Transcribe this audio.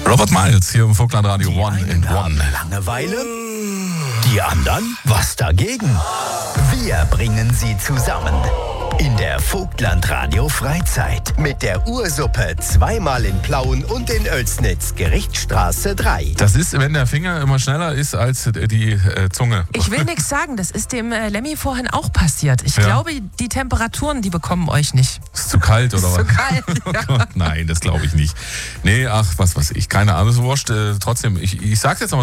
Robert Miles hier im Vogtlandradio One in One. Langeweile? Die anderen? Was dagegen? Wir bringen sie zusammen. In der Vogtlandradio Freizeit mit der Ursuppe zweimal in Plauen und in Oelsnitz, Gerichtsstraße 3. Das ist, wenn der Finger immer schneller ist als die Zunge. Ich will nichts sagen, das ist dem Lemmy vorhin auch passiert. Ich glaube, die Temperaturen, die bekommen euch nicht. Ist zu kalt oder was? Zu kalt, Oh Gott, nein, das glaube ich nicht. Nee, ach, was weiß ich, keine Ahnung, ist wurscht. Trotzdem, ich sag's jetzt noch mal